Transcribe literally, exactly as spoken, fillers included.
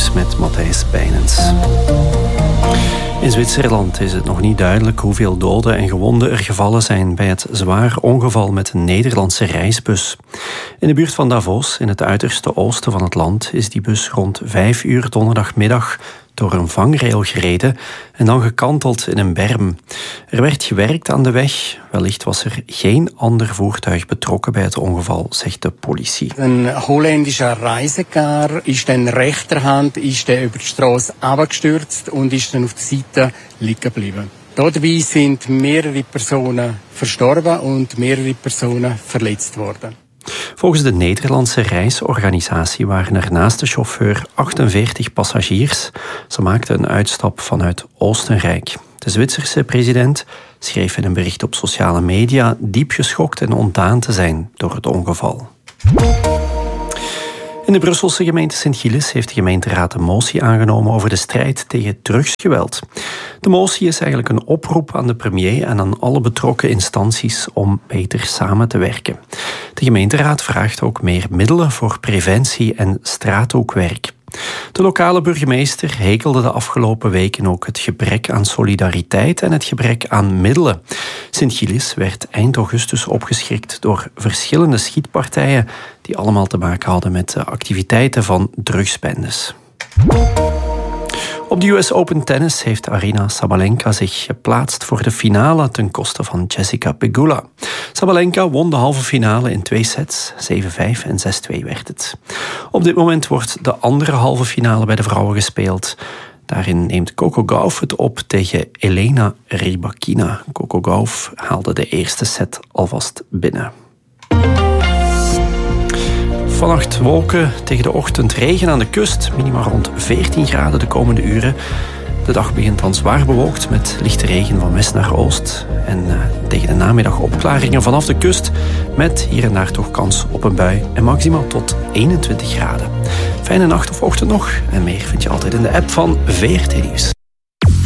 Nieuws met Matthijs Bijnens. In Zwitserland is het nog niet duidelijk hoeveel doden en gewonden er gevallen zijn bij het zwaar ongeval met een Nederlandse reisbus. In de buurt van Davos, in het uiterste oosten van het land, is die bus rond vijf uur donderdagmiddag door een vangrail gereden en dan gekanteld in een berm. Er werd gewerkt aan de weg. Wellicht was er geen ander voertuig betrokken bij het ongeval, zegt de politie. Een Holländischer Reisecar ist dann rechterhand ist der über die Straße abgestürzt und ist dann auf der Seite liegen geblieben. Dabei sind mehrere Personen verstorben und mehrere Personen verletzt worden. Volgens de Nederlandse reisorganisatie waren er naast de chauffeur achtenveertig passagiers. Ze maakten een uitstap vanuit Oostenrijk. De Zwitserse president schreef in een bericht op sociale media diep geschokt en ontdaan te zijn door het ongeval. In de Brusselse gemeente Sint-Gilles heeft de gemeenteraad een motie aangenomen over de strijd tegen drugsgeweld. De motie is eigenlijk een oproep aan de premier en aan alle betrokken instanties om beter samen te werken. De gemeenteraad vraagt ook meer middelen voor preventie en straathoekwerk. De lokale burgemeester hekelde de afgelopen weken ook het gebrek aan solidariteit en het gebrek aan middelen. Sint-Gilles werd eind augustus opgeschrikt door verschillende schietpartijen die allemaal te maken hadden met de activiteiten van drugsbendes. Op de U S Open Tennis heeft Aryna Sabalenka zich geplaatst voor de finale ten koste van Jessica Pegula. Sabalenka won de halve finale in twee sets, zeven vijf en zes twee werd het. Op dit moment wordt de andere halve finale bij de vrouwen gespeeld. Daarin neemt Coco Gauff het op tegen Elena Rybakina. Coco Gauff haalde de eerste set alvast binnen. Vannacht wolken, tegen de ochtend regen aan de kust. Minimaal rond veertien graden de komende uren. De dag begint dan zwaar bewolkt met lichte regen van west naar oost. En uh, tegen de namiddag opklaringen vanaf de kust. Met hier en daar toch kans op een bui. En maximaal tot eenentwintig graden. Fijne nacht of ochtend nog. En meer vind je altijd in de app van V R T Nieuws.